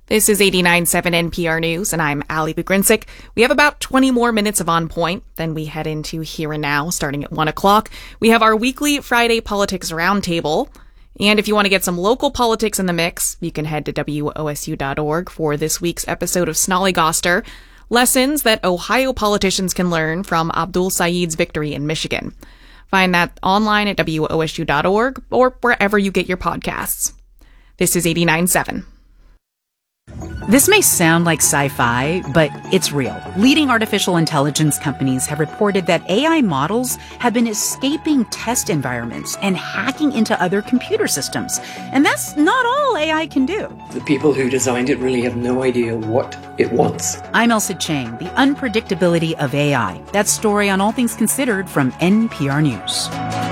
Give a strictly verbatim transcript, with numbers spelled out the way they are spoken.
This is eighty-nine point seven N P R News, and I'm Ali Bugrinsic. We have about twenty more minutes of On Point, then we head into Here and Now, starting at one o'clock. We have our weekly Friday Politics Roundtable, and if you want to get some local politics in the mix, you can head to W O S U dot org for this week's episode of Snollygoster, lessons that Ohio politicians can learn from Abdul Saeed's victory in Michigan. Find that online at W O S U dot org or wherever you get your podcasts. This is eighty-nine point seven. This may sound like sci-fi, but it's real. Leading artificial intelligence companies have reported that A I models have been escaping test environments and hacking into other computer systems. And that's not all A I can do. The people who designed it really have no idea what it wants. I'm Elsa Chang. The unpredictability of A I. That story on All Things Considered from N P R News.